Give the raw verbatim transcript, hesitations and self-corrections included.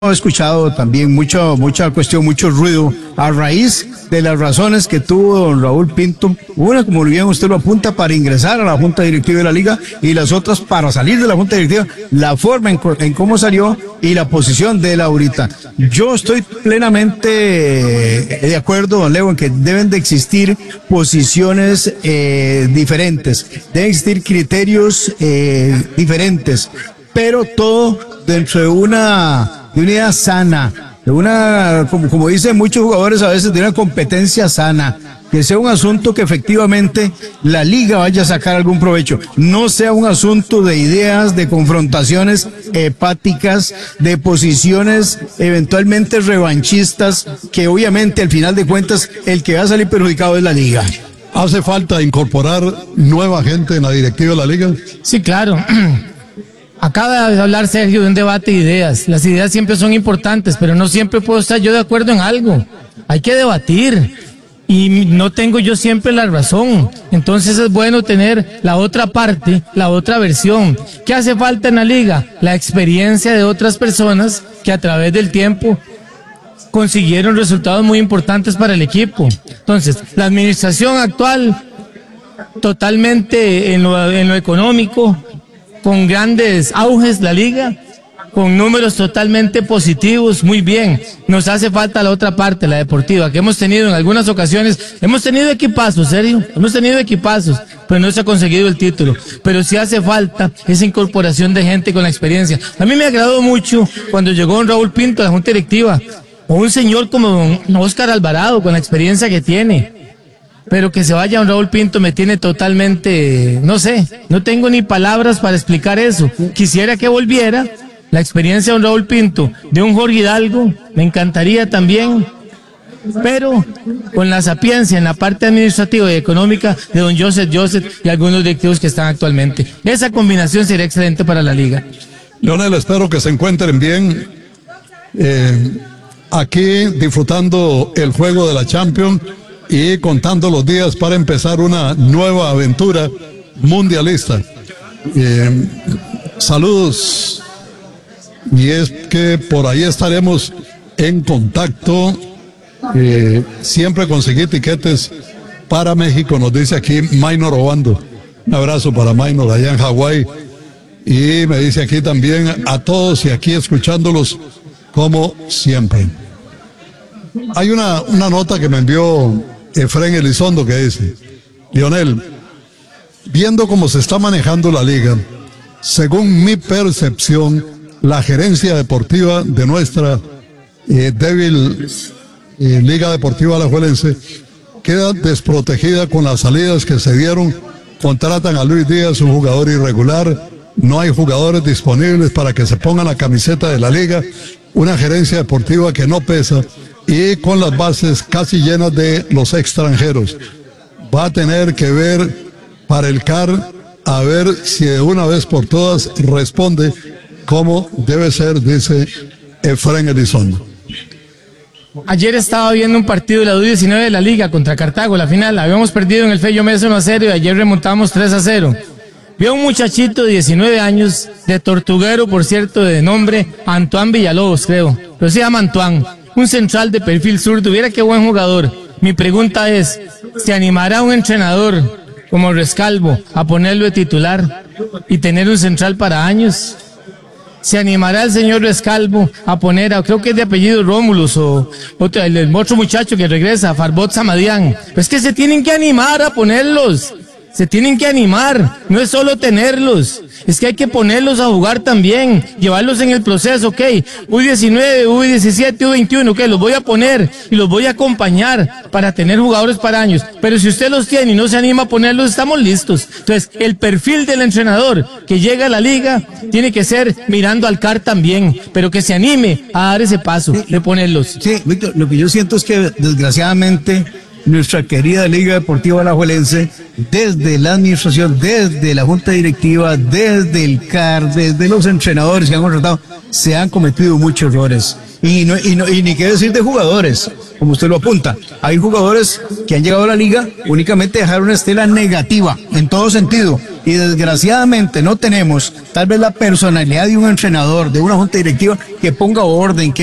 He escuchado también mucha, mucha cuestión, mucho ruido a raíz de las razones que tuvo don Raúl Pinto. Una, como bien usted lo apunta, para ingresar a la Junta Directiva de la Liga, y las otras para salir de la Junta Directiva, la forma en, en cómo salió y la posición de él ahorita. Yo estoy plenamente de acuerdo, don Leo, en que deben de existir posiciones eh, diferentes, deben existir criterios eh, diferentes, pero todo dentro de una... de una idea sana, de una, como, como dicen muchos jugadores a veces, de una competencia sana, que sea un asunto que efectivamente la liga vaya a sacar algún provecho, no sea un asunto de ideas, de confrontaciones hepáticas, de posiciones eventualmente revanchistas, que obviamente al final de cuentas el que va a salir perjudicado es la liga. ¿Hace falta incorporar nueva gente en la directiva de la liga? Sí, claro. Acaba de hablar Sergio de un debate de ideas. Las ideas siempre son importantes, pero no siempre puedo estar yo de acuerdo en algo. Hay que debatir. Y no tengo yo siempre la razón. Entonces es bueno tener la otra parte, la otra versión. ¿Qué hace falta en la liga? La experiencia de otras personas que a través del tiempo consiguieron resultados muy importantes para el equipo. Entonces, la administración actual, totalmente en lo, en lo económico, con grandes auges la liga, con números totalmente positivos, muy bien. Nos hace falta la otra parte, la deportiva, que hemos tenido en algunas ocasiones, hemos tenido equipazos, serio, hemos tenido equipazos, pero no se ha conseguido el título. Pero sí hace falta esa incorporación de gente con la experiencia. A mí me agradó mucho cuando llegó don Raúl Pinto a la Junta Directiva, o un señor como don Óscar Alvarado, con la experiencia que tiene. Pero que se vaya don Raúl Pinto me tiene totalmente, no sé, no tengo ni palabras para explicar eso. Quisiera que volviera la experiencia de don Raúl Pinto, de un Jorge Hidalgo, me encantaría también, pero con la sapiencia en la parte administrativa y económica de don Joseph Joseph y algunos directivos que están actualmente. Esa combinación sería excelente para la liga. Leonel, espero que se encuentren bien eh, aquí disfrutando el juego de la Champions y contando los días para empezar una nueva aventura mundialista. Eh, saludos, y es que por ahí estaremos en contacto. Eh, siempre conseguí tiquetes para México, nos dice aquí Maynor Obando. Un abrazo para Maynor allá en Hawái. Y me dice aquí también a todos, y aquí escuchándolos como siempre. Hay una, una nota que me envió Efraín Elizondo que dice: Lionel, viendo cómo se está manejando la liga, según mi percepción, la gerencia deportiva de nuestra eh, débil eh, Liga Deportiva Alajuelense queda desprotegida con las salidas que se dieron. Contratan a Luis Díaz, un jugador irregular, no hay jugadores disponibles para que se pongan la camiseta de la liga, una gerencia deportiva que no pesa, y con las bases casi llenas de los extranjeros. Va a tener que ver para el C A R a ver si de una vez por todas responde como debe ser, dice Efraín Elizondo. Ayer estaba viendo un partido de la U diecinueve de la Liga contra Cartago, la final. Habíamos perdido en el Fello Mesa uno a cero y ayer remontamos tres a cero. Vi a un muchachito de diecinueve años, de Tortuguero, por cierto, de nombre Antoine Villalobos, creo, pero se llama Antoine. Un central de perfil zurdo, viera qué buen jugador. Mi pregunta es, ¿se animará un entrenador como Rescalvo a ponerlo de titular y tener un central para años? ¿Se animará el señor Rescalvo a poner, a, creo que es de apellido Rómulos, o otro, el, el otro muchacho que regresa, Farbot Samadián? Pues que se tienen que animar a ponerlos. Se tienen que animar, no es solo tenerlos, es que hay que ponerlos a jugar también, llevarlos en el proceso, ok, U diecinueve, U diecisiete, U veintiuno, ok, los voy a poner y los voy a acompañar para tener jugadores para años, pero si usted los tiene y no se anima a ponerlos, estamos listos. Entonces, el perfil del entrenador que llega a la liga tiene que ser mirando al C A R también, pero que se anime a dar ese paso de ponerlos. Sí, Víctor, lo que yo siento es que desgraciadamente nuestra querida Liga Deportiva Alajuelense, desde la administración, desde la junta directiva, desde el C A R, desde los entrenadores que han contratado, se han cometido muchos errores. Y, no, y, no, y ni qué decir de jugadores, como usted lo apunta. Hay jugadores que han llegado a la liga únicamente a dejar una estela negativa, en todo sentido. y desgraciadamente no tenemos tal vez la personalidad de un entrenador, de una junta directiva que ponga orden, que